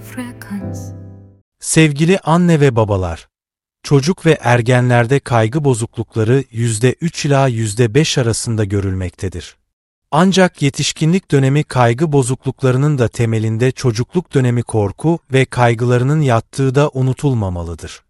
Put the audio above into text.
frequency. Sevgili anne ve babalar, çocuk ve ergenlerde kaygı bozuklukları %3 ila %5 arasında görülmektedir. Ancak yetişkinlik dönemi kaygı bozukluklarının da temelinde çocukluk dönemi korku ve kaygılarının yattığı da unutulmamalıdır.